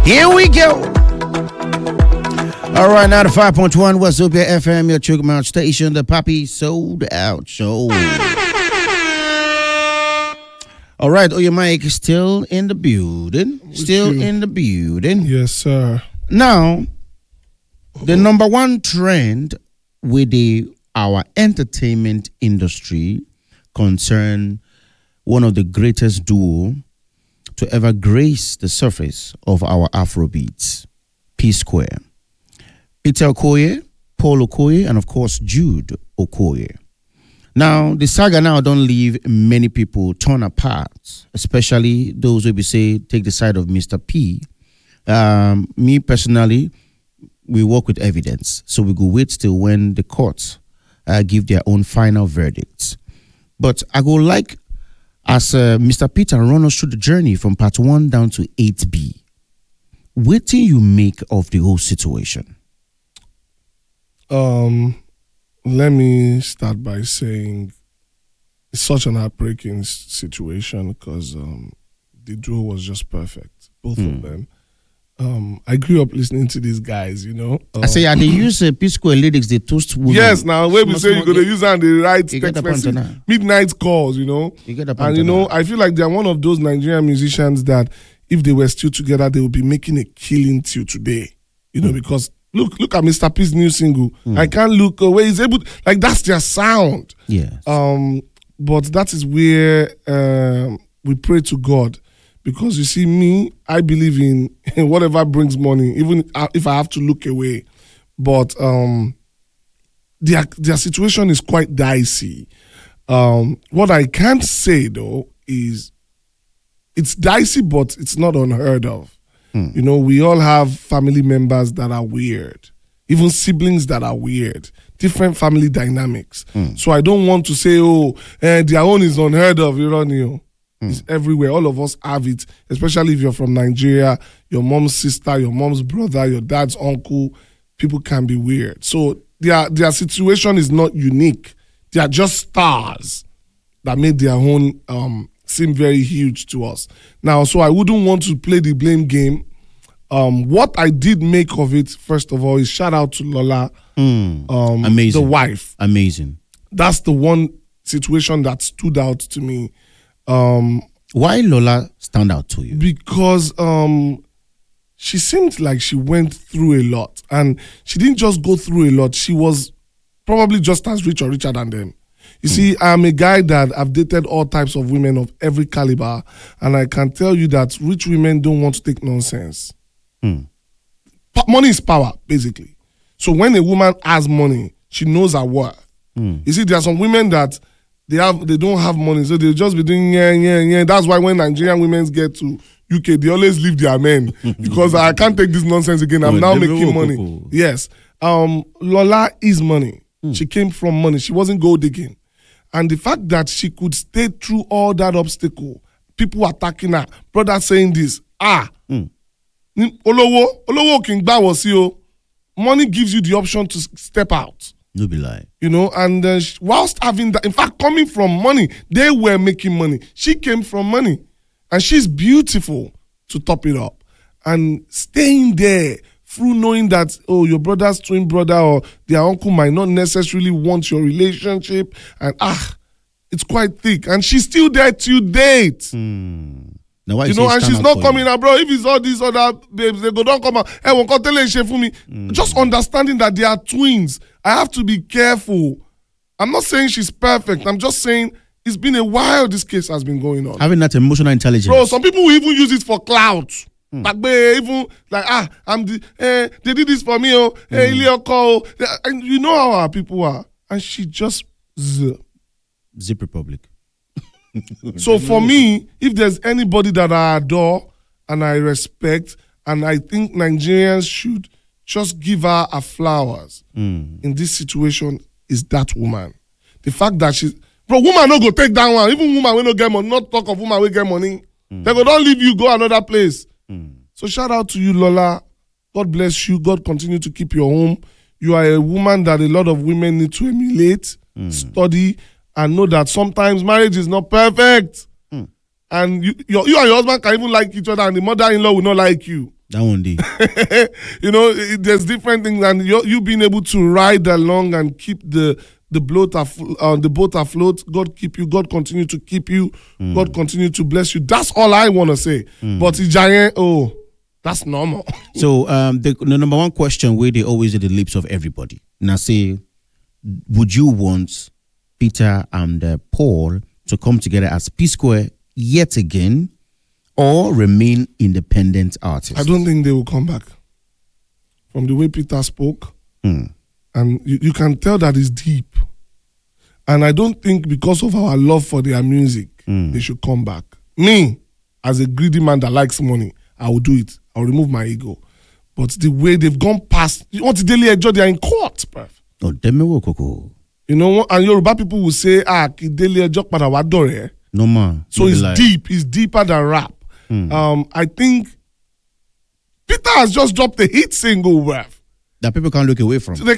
Here we go. All right, now the 5.1 West Zobia FM, your Sugar Mount station, the Poppy Sold Out Show. All right, your mic is still in the building. In the building. Yes, sir. Now, the number one trend with our entertainment industry concern one of the greatest duo to ever grace the surface of our Afrobeats, P-Square. Peter Okoye, Paul Okoye, and of course Jude Okoye. Now, the saga now don't leave many people torn apart, especially those who take the side of Mr. P. Me personally, we work with evidence, so we go wait till when the courts give their own final verdicts. But I go like, as Mr. Peter run us through the journey from part 1 down to 8B, what do you make of the whole situation? Let me start by saying it's such an heartbreaking situation because the duo was just perfect, both of them. I grew up listening to these guys, you know. I say, they use P-Square lyrics, they toast women. Yes, now when we say you're going to use and they write text message, midnight calls, you know. And you know, I feel like they're one of those Nigerian musicians that if they were still together, they would be making a killing till today, you know, because look at Mr. P's new single. I can't look away. He's able to, like, that's their sound. Yes. But that is where we pray to God. Because you see, me, I believe in whatever brings money, even if I have to look away. But their situation is quite dicey. What I can't say, though, is it's dicey, but it's not unheard of. You know, we all have family members that are weird, even siblings that are weird, different family dynamics. So I don't want to say, their own is unheard of, you know. It's everywhere. All of us have it, especially if you're from Nigeria, your mom's sister, your mom's brother, your dad's uncle. People can be weird. So their situation is not unique. They are just stars that made their own seem very huge to us. Now, so I wouldn't want to play the blame game. What I did make of it, first of all, is shout out to Lola, amazing, the wife. Amazing. That's the one situation that stood out to me. Why Lola stand out to you? Because she seemed like she went through a lot, and she didn't just go through a lot. She was probably just as rich or richer than them. You see, I'm a guy that I've dated all types of women of every caliber, and I can tell you that rich women don't want to take nonsense. Money is power, basically. So when a woman has money, she knows her worth. You see, there are some women that they don't have money, so they'll just be doing yeah. That's why when Nigerian women get to UK, they always leave their men because I can't take this nonsense again. I'm now making money. Yes. Lola is money. She came from money. She wasn't gold digging. And the fact that she could stay through all that obstacle, people attacking her, brother saying this, Olowo King was you. Money gives you the option to step out. No be lie. You know, and whilst having that, in fact, coming from money, they were making money. She came from money. And she's beautiful to top it up. And staying there through knowing that, your brother's twin brother or their uncle might not necessarily want your relationship. And it's quite thick. And she's still there till date. Now, why you know, and she's not coming out, bro. If it's all these other babes, they go, don't come out. Hey, won't tell you for me. Just understanding that they are twins. I have to be careful. I'm not saying she's perfect. I'm just saying it's been a while this case has been going on. Having that emotional intelligence. Bro, some people will even use it for clout. Like, even like, they did this for me, and you know how our people are. And she just Zip Republic. So for me, if there's anybody that I adore and I respect, and I think Nigerians should just give her flowers in this situation, is that woman. The fact that she's, bro, woman no go take that one. Even woman will not get money, not talk of woman will get money. They go, don't leave you, go another place. So shout out to you, Lola. God bless you. God continue to keep your home. You are a woman that a lot of women need to emulate, study, and know that sometimes marriage is not perfect. And you and your husband can even like each other, and the mother-in-law will not like you. That one day. There's different things, and you being able to ride along and keep the boat afloat. God keep you. God continue to keep you. God continue to bless you. That's all I want to say. But Ijayen, that's normal. So the number one question where they always at the lips of everybody. Now say, would you want Peter and Paul to come together as P Square yet again, or remain independent artists? I don't think they will come back. From the way Peter spoke, and you can tell that it's deep. And I don't think because of our love for their music, they should come back. Me, as a greedy man that likes money, I will do it. I'll remove my ego. But the way they've gone past, you want to daily enjoy, they're in court, bruv. Oh, demi koko. And Yoruba people will say, daily enjoy pada wa dore. No man. So it's deep. It's deeper than rap. I think Peter has just dropped a hit single, bruv. That people can't look away from. So